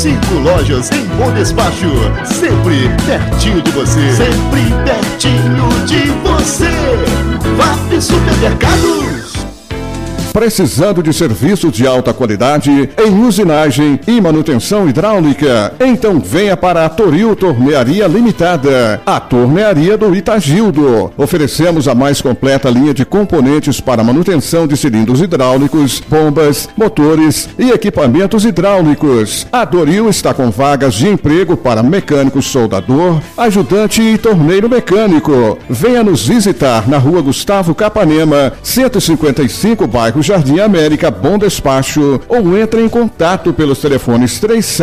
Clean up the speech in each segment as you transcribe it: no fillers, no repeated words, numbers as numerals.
5 lojas em Bom Despacho, sempre pertinho de você. Sempre pertinho de você. VAP Supermercados. Precisando de serviços de alta qualidade em usinagem e manutenção hidráulica? Então venha para a Toril Tornearia Limitada, a tornearia do Itagildo. Oferecemos a mais completa linha de componentes para manutenção de cilindros hidráulicos, bombas, motores e equipamentos hidráulicos. A Toril está com vagas de emprego para mecânico soldador, ajudante e torneiro mecânico. Venha nos visitar na Rua Gustavo Capanema, 155, bairro Jardim América, Bom Despacho, ou entre em contato pelos telefones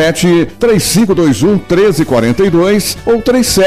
37-3521-1342 ou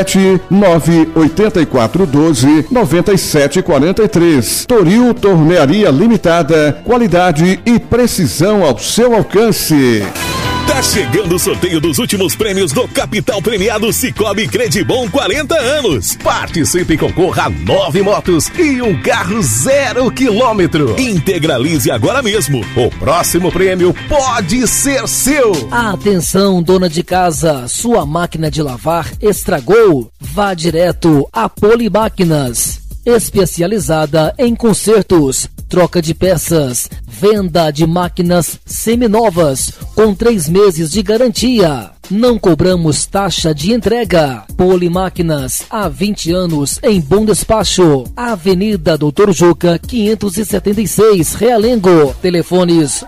37-98412-9743. Toril Tornearia Limitada, qualidade e precisão ao seu alcance. Tá chegando o sorteio dos últimos prêmios do Capital Premiado Sicoob Credibom 40 anos. Participe e concorra a 9 motos e um carro 0 quilômetro. Integralize agora mesmo. O próximo prêmio pode ser seu. Atenção, dona de casa, sua máquina de lavar estragou? Vá direto a Polimáquinas, especializada em consertos, troca de peças, venda de máquinas seminovas com 3 meses de garantia. Não cobramos taxa de entrega. Polimáquinas, há 20 anos em Bom Despacho. Avenida Doutor Juca, 576, Realengo. Telefones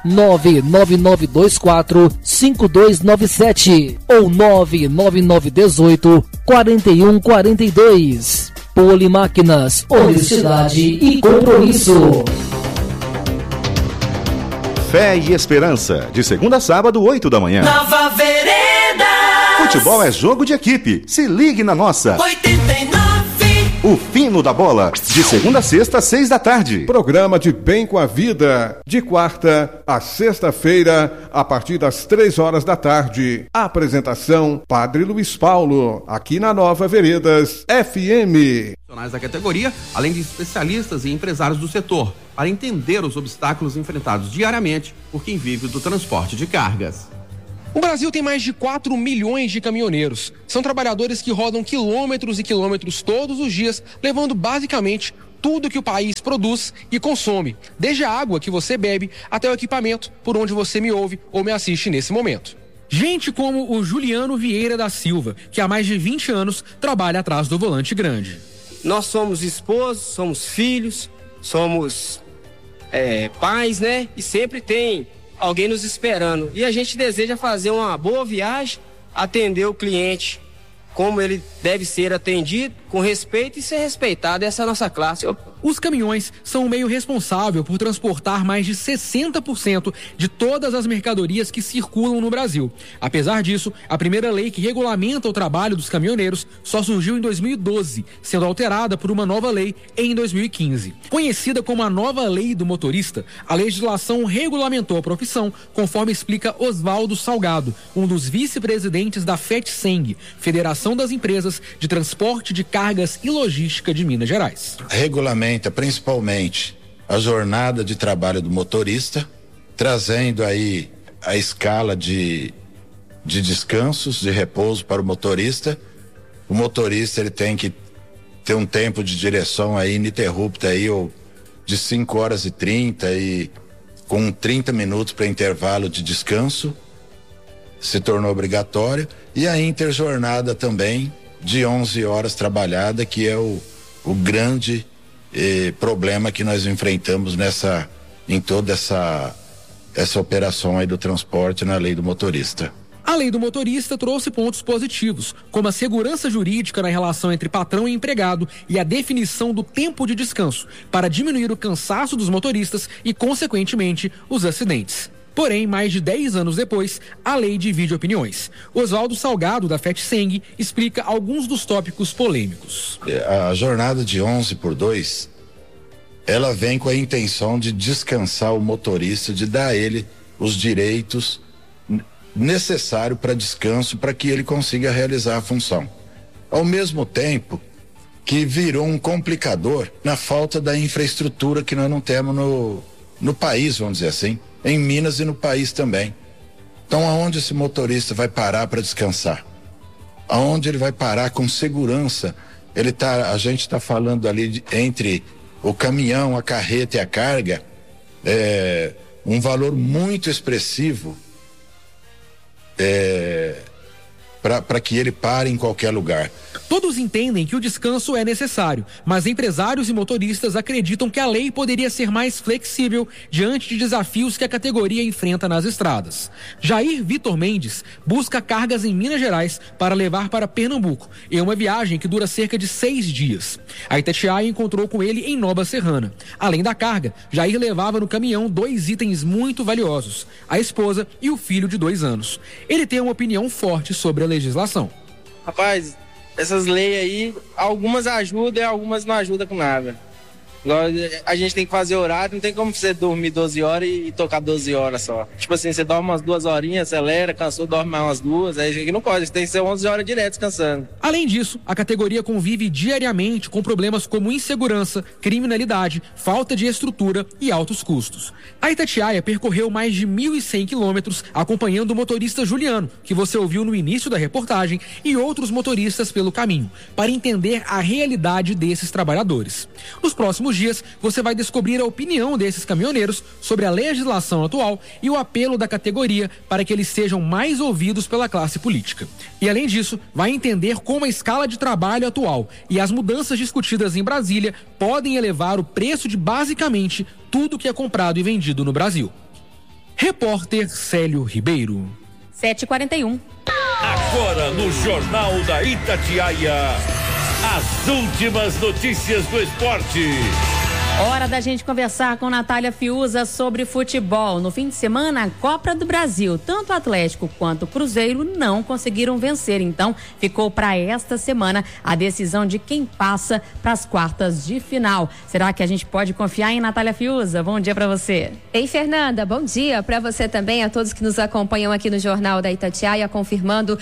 99924-5297 ou 99918-4142. Polimáquinas, honestidade e compromisso. Fé e Esperança, de segunda a sábado, 8 da manhã. Nova Veredas. Futebol é jogo de equipe. Se ligue na nossa. 89. O Fino da Bola, de segunda a sexta, 6 da tarde. Programa de Bem com a Vida, de quarta a sexta-feira, a partir das 3 horas da tarde. Apresentação, Padre Luiz Paulo, aqui na Nova Veredas FM. Da categoria, além de especialistas e empresários do setor, para entender os obstáculos enfrentados diariamente por quem vive do transporte de cargas. O Brasil tem mais de 4 milhões de caminhoneiros. São trabalhadores que rodam quilômetros e quilômetros todos os dias, levando basicamente tudo que o país produz e consome, desde a água que você bebe até o equipamento por onde você me ouve ou me assiste nesse momento. Gente como o Juliano Vieira da Silva, que há mais de 20 anos trabalha atrás do volante grande. Nós somos esposos, somos filhos, somos pais, né? E sempre tem alguém nos esperando. E a gente deseja fazer uma boa viagem, atender o cliente como ele deve ser atendido, com respeito e ser respeitado. Essa é a nossa classe. Os caminhões são o meio responsável por transportar mais de 60% de todas as mercadorias que circulam no Brasil. Apesar disso, a primeira lei que regulamenta o trabalho dos caminhoneiros só surgiu em 2012, sendo alterada por uma nova lei em 2015. Conhecida como a nova lei do motorista, a legislação regulamentou a profissão, conforme explica Oswaldo Salgado, um dos vice-presidentes da FETSENG, Federação das Empresas de Transporte de Cargas e Logística de Minas Gerais. Regulamenta principalmente a jornada de trabalho do motorista, trazendo aí a escala de descansos, de repouso para o motorista. O motorista ele tem que ter um tempo de direção aí ininterrupta aí, ou de 5h30 e com 30 minutos para intervalo de descanso, se tornou obrigatório, e a interjornada também de 11 horas trabalhada, que é o grande problema que nós enfrentamos em toda essa operação aí do transporte na lei do motorista. A lei do motorista trouxe pontos positivos, como a segurança jurídica na relação entre patrão e empregado e a definição do tempo de descanso, para diminuir o cansaço dos motoristas e, consequentemente, os acidentes. Porém, mais de 10 anos depois, a lei divide opiniões. Oswaldo Salgado, da FETSENG, explica alguns dos tópicos polêmicos. A jornada de 11/2, ela vem com a intenção de descansar o motorista, de dar a ele os direitos necessários para descanso, para que ele consiga realizar a função. Ao mesmo tempo que virou um complicador na falta da infraestrutura que nós não temos no país, vamos dizer assim, em Minas e no país também. Então, aonde esse motorista vai parar para descansar? Aonde ele vai parar com segurança? A gente está falando ali entre o caminhão, a carreta e a carga, um valor muito expressivo para que ele pare em qualquer lugar. Todos entendem que o descanso é necessário, mas empresários e motoristas acreditam que a lei poderia ser mais flexível diante de desafios que a categoria enfrenta nas estradas. Jair Vitor Mendes busca cargas em Minas Gerais para levar para Pernambuco, em uma viagem que dura cerca de 6 dias. A Itatiaia encontrou com ele em Nova Serrana. Além da carga, Jair levava no caminhão 2 itens muito valiosos: a esposa e o filho de 2 anos. Ele tem uma opinião forte sobre a legislação. Rapaz, essas leis aí, algumas ajudam e algumas não ajudam com nada. A gente tem que fazer horário, não tem como você dormir 12 horas e tocar 12 horas só. Tipo assim, você dorme umas 2 horinhas, acelera, cansou, dorme mais umas 2, aí aqui não pode, tem que ser 11 horas direto descansando. Além disso, a categoria convive diariamente com problemas como insegurança, criminalidade, falta de estrutura e altos custos. A Itatiaia percorreu mais de 1.100 quilômetros acompanhando o motorista Juliano, que você ouviu no início da reportagem, e outros motoristas pelo caminho, para entender a realidade desses trabalhadores. Nos próximos dias, você vai descobrir a opinião desses caminhoneiros sobre a legislação atual e o apelo da categoria para que eles sejam mais ouvidos pela classe política. E além disso, vai entender como a escala de trabalho atual e as mudanças discutidas em Brasília podem elevar o preço de basicamente tudo que é comprado e vendido no Brasil. Repórter Célio Ribeiro. 7h41. Agora no Jornal da Itatiaia, as últimas notícias do esporte. Hora da gente conversar com Natália Fiuza sobre futebol. No fim de semana, a Copa do Brasil, tanto o Atlético quanto o Cruzeiro não conseguiram vencer. Então, ficou para esta semana a decisão de quem passa para as quartas de final. Será que a gente pode confiar em Natália Fiuza? Bom dia para você. Ei, Fernanda, bom dia para você também, a todos que nos acompanham aqui no Jornal da Itatiaia, confirmando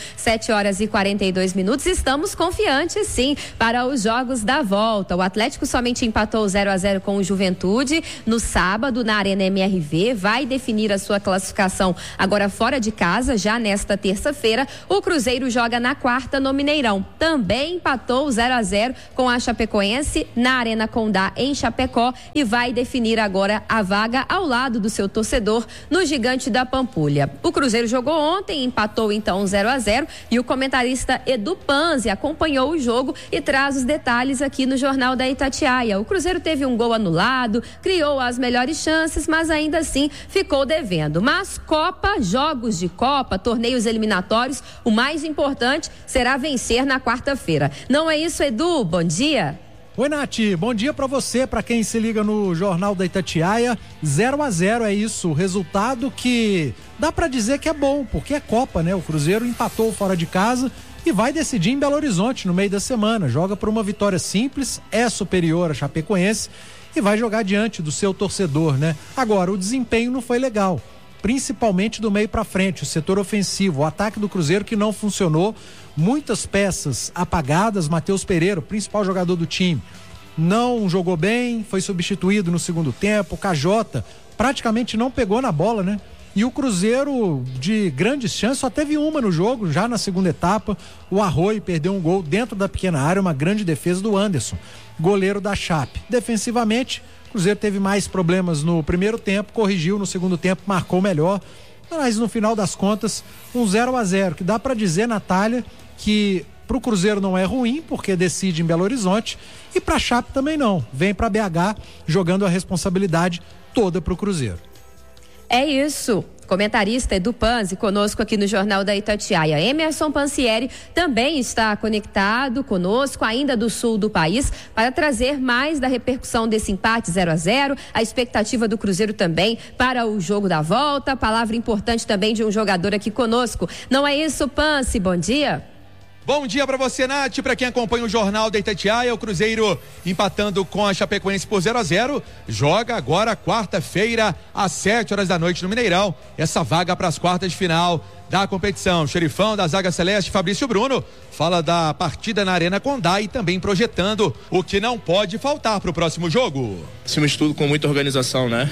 7h42. Estamos confiantes, sim, para os jogos da volta. O Atlético somente empatou 0-0 com o Juventude no sábado na Arena MRV, vai definir a sua classificação agora fora de casa, já nesta terça-feira. O Cruzeiro joga na quarta no Mineirão, também empatou 0-0 com a Chapecoense na Arena Condá em Chapecó e vai definir agora a vaga ao lado do seu torcedor no Gigante da Pampulha. O Cruzeiro jogou ontem, empatou então 0-0 e o comentarista Edu Panzi acompanhou o jogo e traz os detalhes aqui no Jornal da Itatiaia. O Cruzeiro teve um gol anulado, criou as melhores chances, mas ainda assim ficou devendo. Mas Copa, jogos de Copa, torneios eliminatórios, o mais importante será vencer na quarta-feira. Não é isso, Edu? Bom dia. Oi, Nath, bom dia pra você, pra quem se liga no Jornal da Itatiaia. 0-0 é isso, resultado que dá pra dizer que é bom, porque é Copa, né? O Cruzeiro empatou fora de casa e vai decidir em Belo Horizonte no meio da semana. Joga por uma vitória simples, é superior à Chapecoense e vai jogar diante do seu torcedor, né? Agora, o desempenho não foi legal, principalmente do meio pra frente, o setor ofensivo, o ataque do Cruzeiro que não funcionou, muitas peças apagadas. Matheus Pereira, o principal jogador do time, não jogou bem, foi substituído no segundo tempo. O Cajota praticamente não pegou na bola, né? E o Cruzeiro, de grandes chances, só teve uma no jogo, já na segunda etapa. O Arroio perdeu um gol dentro da pequena área, uma grande defesa do Anderson, goleiro da Chape. Defensivamente, o Cruzeiro teve mais problemas no primeiro tempo, corrigiu no segundo tempo, marcou melhor. Mas no final das contas, um 0-0, que dá pra dizer, Natália, que pro Cruzeiro não é ruim, porque decide em Belo Horizonte, e pra Chape também não. Vem pra BH jogando a responsabilidade toda pro Cruzeiro. É isso. Comentarista Edu Panzi conosco aqui no Jornal da Itatiaia. Emerson Pansieri também está conectado conosco, ainda do sul do país, para trazer mais da repercussão desse empate 0-0, a expectativa do Cruzeiro também para o jogo da volta, palavra importante também de um jogador aqui conosco. Não é isso, Pansi? Bom dia. Bom dia para você, Nath, para quem acompanha o Jornal da Itatiaia. O Cruzeiro empatando com a Chapecoense por 0-0, joga agora quarta-feira às 7h no Mineirão, essa vaga para as quartas de final da competição. Xerifão da zaga celeste, Fabrício Bruno, fala da partida na Arena Condá e também projetando o que não pode faltar para o próximo jogo. Acima de tudo, com muita organização, né?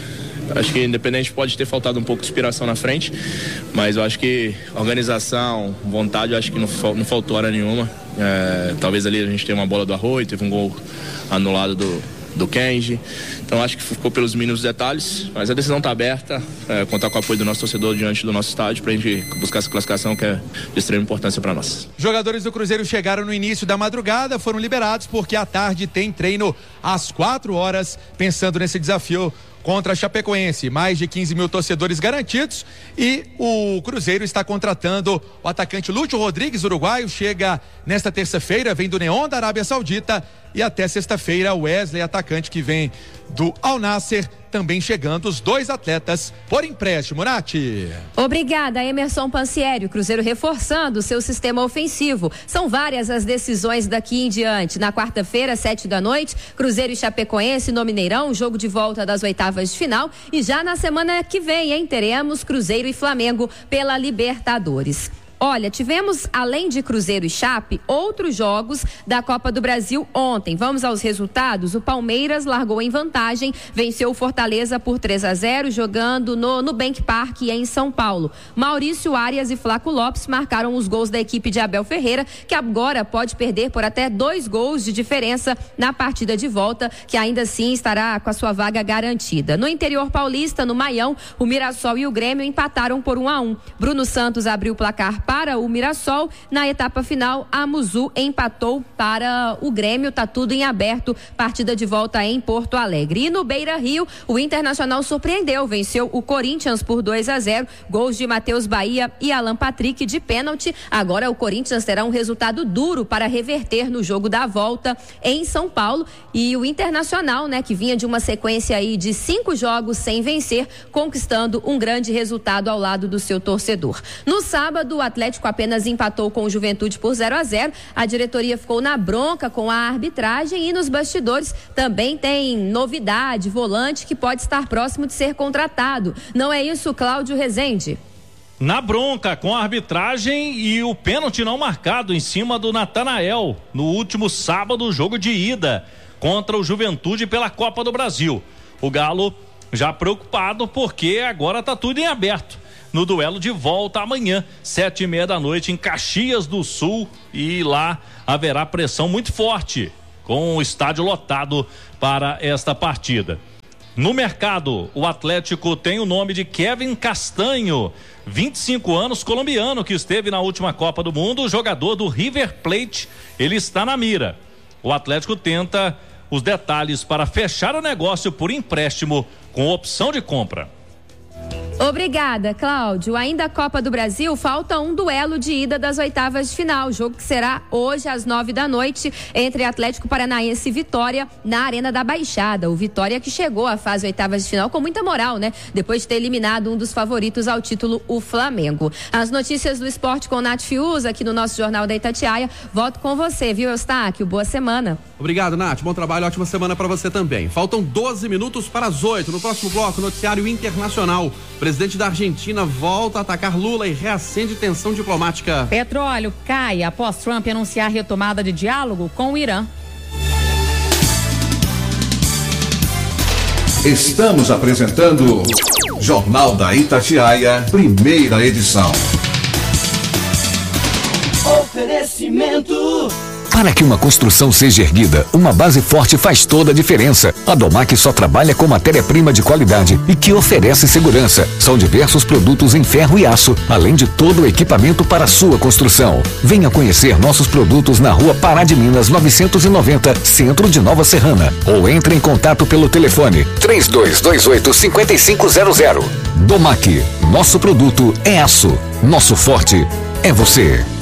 Acho que independente pode ter faltado um pouco de inspiração na frente, mas eu acho que organização, vontade, eu acho que não faltou hora nenhuma. Talvez ali a gente tenha uma bola do Arroio, teve um gol anulado do Kenji. Então acho que ficou pelos mínimos detalhes, mas a decisão está aberta, contar com o apoio do nosso torcedor diante do nosso estádio para a gente buscar essa classificação que é de extrema importância para nós. Jogadores do Cruzeiro chegaram no início da madrugada, foram liberados porque à tarde tem treino às 4 horas, pensando nesse desafio contra a Chapecoense. Mais de 15 mil torcedores garantidos e o Cruzeiro está contratando o atacante Lúcio Rodrigues, uruguaio, chega nesta terça-feira, vem do Neon da Arábia Saudita, e até sexta-feira o Wesley, atacante que vem do Al Nassr, também chegando, os 2 atletas por empréstimo. Nath. Obrigada, Emerson Pansieri. Cruzeiro reforçando o seu sistema ofensivo. São várias as decisões daqui em diante. Na quarta-feira, 19h, Cruzeiro e Chapecoense no Mineirão, jogo de volta das oitavas de final. E já na semana que vem, teremos Cruzeiro e Flamengo pela Libertadores. Olha, tivemos, além de Cruzeiro e Chape, outros jogos da Copa do Brasil ontem. Vamos aos resultados. O Palmeiras largou em vantagem, venceu o Fortaleza por 3-0, jogando no Nubank Park em São Paulo. Maurício Arias e Flaco Lopes marcaram os gols da equipe de Abel Ferreira, que agora pode perder por até 2 gols de diferença na partida de volta, que ainda assim estará com a sua vaga garantida. No interior paulista, no Maião, o Mirassol e o Grêmio empataram por 1-1. Bruno Santos abriu o placar para o Mirassol. Na etapa final, a Muzu empatou para o Grêmio. Tá tudo em aberto. Partida de volta em Porto Alegre. E no Beira-Rio, o Internacional surpreendeu. Venceu o Corinthians por 2-0. Gols de Matheus Bahia e Alan Patrick de pênalti. Agora o Corinthians terá um resultado duro para reverter no jogo da volta em São Paulo. E o Internacional, que vinha de uma sequência aí de 5 jogos sem vencer, conquistando um grande resultado ao lado do seu torcedor. No sábado, o Atlético apenas empatou com o Juventude por 0-0. A diretoria ficou na bronca com a arbitragem e nos bastidores também tem novidade, volante que pode estar próximo de ser contratado. Não é isso, Cláudio Rezende? Na bronca com a arbitragem e o pênalti não marcado em cima do Natanael no último sábado, jogo de ida contra o Juventude pela Copa do Brasil. O Galo já preocupado porque agora tá tudo em aberto. No duelo de volta amanhã, 19h30 em Caxias do Sul, e lá haverá pressão muito forte com o estádio lotado para esta partida. No mercado, o Atlético tem o nome de Kevin Castanho, 25 anos, colombiano, que esteve na última Copa do Mundo, jogador do River Plate. Ele está na mira. O Atlético tenta os detalhes para fechar o negócio por empréstimo com opção de compra. Obrigada, Cláudio. Ainda a Copa do Brasil, falta um duelo de ida das oitavas de final, jogo que será hoje às 21h entre Atlético Paranaense e Vitória na Arena da Baixada. O Vitória que chegou à fase oitavas de final com muita moral, depois de ter eliminado um dos favoritos ao título, o Flamengo. As notícias do esporte com Nath Fiuza aqui no nosso Jornal da Itatiaia. Volto com você, viu, Eustáquio? Boa semana. Obrigado, Nath. Bom trabalho, ótima semana para você também. Faltam 12 minutos para as 8. No próximo bloco, noticiário internacional. O presidente da Argentina volta a atacar Lula e reacende tensão diplomática. Petróleo cai após Trump anunciar retomada de diálogo com o Irã. Estamos apresentando Jornal da Itatiaia, primeira edição. Oferecimento. Para que uma construção seja erguida, uma base forte faz toda a diferença. A Domac só trabalha com matéria-prima de qualidade e que oferece segurança. São diversos produtos em ferro e aço, além de todo o equipamento para a sua construção. Venha conhecer nossos produtos na Rua Pará de Minas 990, Centro de Nova Serrana. Ou entre em contato pelo telefone 3228-5500. Domac, nosso produto é aço. Nosso forte é você.